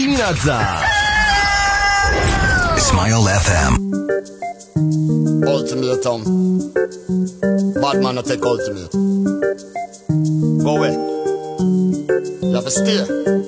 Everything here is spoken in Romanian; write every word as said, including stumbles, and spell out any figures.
dimineața. Smile F M. Ultimatum. Bad man, I take ultimate. Go away. You have a steer.